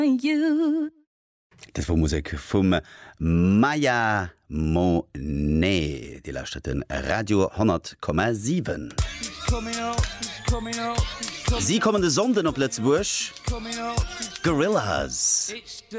Das war Musik vom Maya Monet, die lauschten Radio 100,7. Sie kommende Sonden op Lützburg. Gorillas.